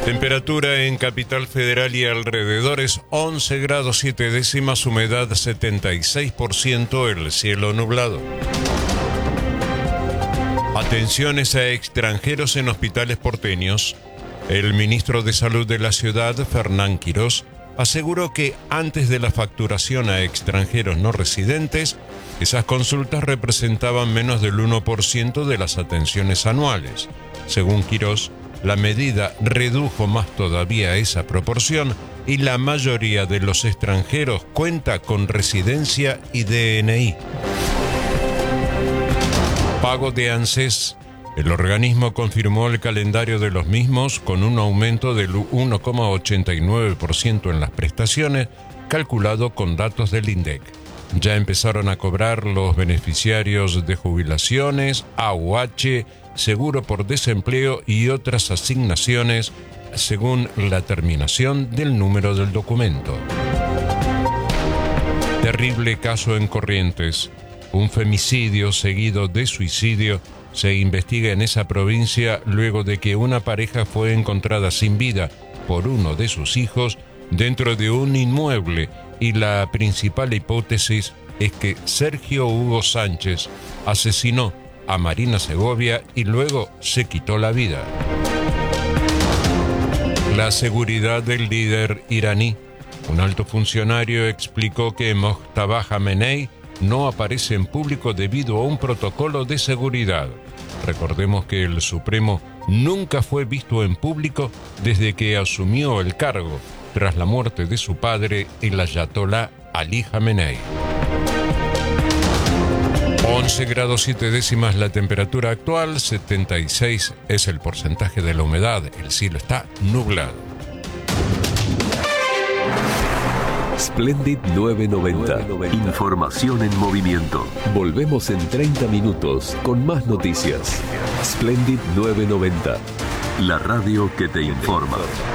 Temperatura en Capital Federal y alrededores 11 grados 7 décimas, humedad 76%, el cielo nublado. Atenciones a extranjeros en hospitales porteños. El ministro de Salud de la ciudad, Fernán Quirós, aseguró que antes de la facturación a extranjeros no residentes, esas consultas representaban menos del 1% de las atenciones anuales. Según Quirós, la medida redujo más todavía esa proporción y la mayoría de los extranjeros cuenta con residencia y DNI. Pago de ANSES. El organismo confirmó el calendario de los mismos con un aumento del 1,89% en las prestaciones, calculado con datos del INDEC. Ya empezaron a cobrar los beneficiarios de jubilaciones, AUH, seguro por desempleo y otras asignaciones, según la terminación del número del documento. Terrible caso en Corrientes. Un femicidio seguido de suicidio se investiga en esa provincia luego de que una pareja fue encontrada sin vida por uno de sus hijos dentro de un inmueble, y la principal hipótesis es que Sergio Hugo Sánchez asesinó a Marina Segovia y luego se quitó la vida. La seguridad del líder iraní. Un alto funcionario explicó que Mojtaba Khamenei no aparece en público debido a un protocolo de seguridad. Recordemos que el Supremo nunca fue visto en público desde que asumió el cargo, tras la muerte de su padre, el ayatolá Ali Khamenei. 11 grados 7 décimas la temperatura actual, 76 es el porcentaje de la humedad, el cielo está nublado. Splendid 990. Información en movimiento. Volvemos en 30 minutos con más noticias. Splendid 990. La radio que te informa.